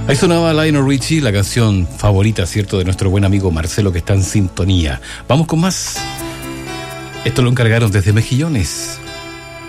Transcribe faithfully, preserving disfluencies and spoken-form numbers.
Ahí sonaba Lionel Richie, la canción favorita, ¿cierto?, de nuestro buen amigo Marcelo, que está en sintonía. Vamos con más. Esto lo encargaron desde Mejillones.